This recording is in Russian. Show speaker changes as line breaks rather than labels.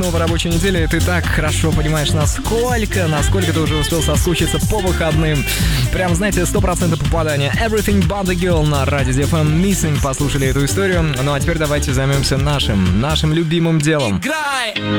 снова рабочей недели, и ты так хорошо понимаешь, насколько ты уже успел соскучиться по выходным. Прям, знаете, 100% попадания. Everything but the girl на радио DFM Missing. Послушали эту историю. Ну а теперь давайте займемся нашим любимым делом.
Играй!